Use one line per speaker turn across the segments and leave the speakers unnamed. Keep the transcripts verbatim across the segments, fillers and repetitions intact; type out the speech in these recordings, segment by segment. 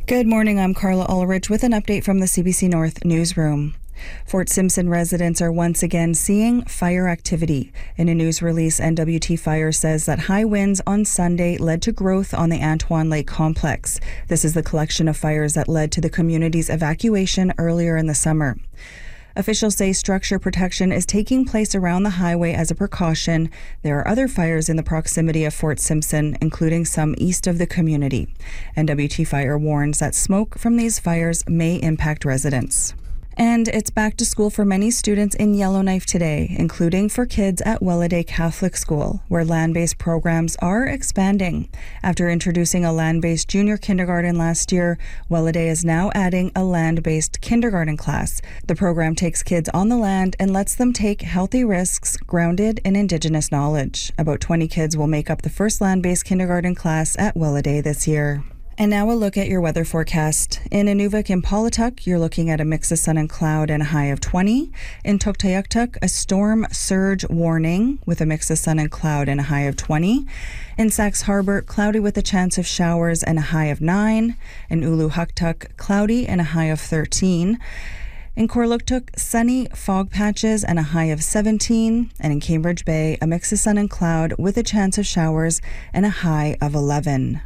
Good morning, I'm Carla Ulrich with an update from the C B C North newsroom. Fort Simpson residents are once again seeing fire activity. In a news release, N W T Fire says that high winds on Sunday led to growth on the Antoine Lake complex. This is the collection of fires that led to the community's evacuation earlier in the summer. Officials say structure protection is taking place around the highway as a precaution. There are other fires in the proximity of Fort Simpson, including some east of the community. N W T Fire warns that smoke from these fires may impact residents. And it's back to school for many students in Yellowknife today, including for kids at Welladay Catholic School, where land-based programs are expanding. After introducing a land-based junior kindergarten last year, Welladay is now adding a land-based kindergarten class. The program takes kids on the land and lets them take healthy risks grounded in Indigenous knowledge. About twenty kids will make up the first land-based kindergarten class at Welladay this year. And now a look at your weather forecast. In Inuvik and Paulatuk, you're looking at a mix of sun and cloud and a high of twenty. In Tuktoyaktuk, a storm surge warning with a mix of sun and cloud and a high of twenty. In Sax Harbor, cloudy with a chance of showers and a high of nine. In Uluhuktuk, cloudy and a high of thirteen. In Korluktuk, sunny fog patches and a high of seventeen. And in Cambridge Bay, a mix of sun and cloud with a chance of showers and a high of eleven.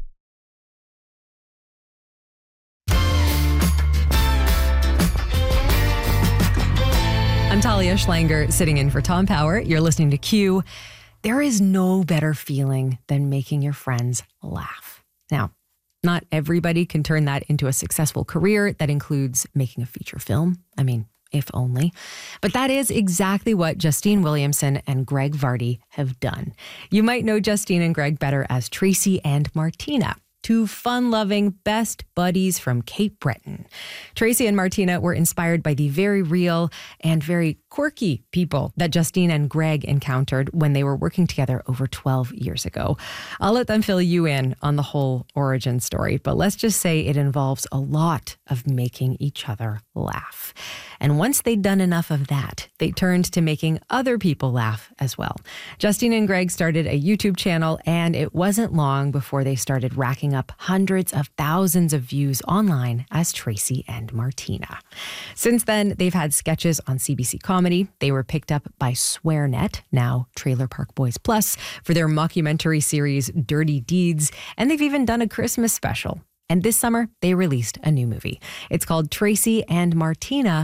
I'm Talia Schlanger, sitting in for Tom Power. You're listening to Q. There is no better feeling than making your friends laugh. Now, not everybody can turn that into a successful career that includes making a feature film. I mean, if only. But that is exactly what Justine Williamson and Greg Vardy have done. You might know Justine and Greg better as Tracy and Martina, two fun-loving best buddies from Cape Breton. Tracy and Martina were inspired by the very real and very quirky people that Justine and Greg encountered when they were working together over twelve years ago. I'll let them fill you in on the whole origin story, but let's just say it involves a lot of making each other laugh. And once they'd done enough of that, they turned to making other people laugh as well. Justine and Greg started a YouTube channel, and it wasn't long before they started racking up hundreds of thousands of views online as Tracy and Martina. Since then, they've had sketches on C B C Comedy. They were picked up by SwearNet, now Trailer Park Boys Plus, for their mockumentary series Dirty Deeds, and they've even done a Christmas special. And this summer, they released a new movie. It's called Tracy and Martina